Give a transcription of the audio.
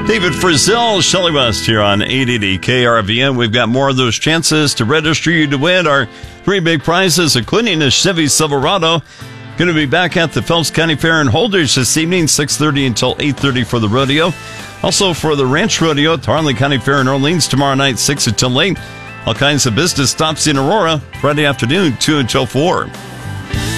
David Frizzell, Shelley West here on 880 KRVN. We've got more of those chances to register you to win our three big prizes, including a Chevy Silverado. Going to be back at the Phelps County Fair in Holdrege this evening, 6:30 until 8:30 for the rodeo. Also for the Ranch Rodeo at the Harlan County Fair in Orleans tomorrow night, 6 until 8. All kinds of business stops in Aurora Friday afternoon, 2 until 4.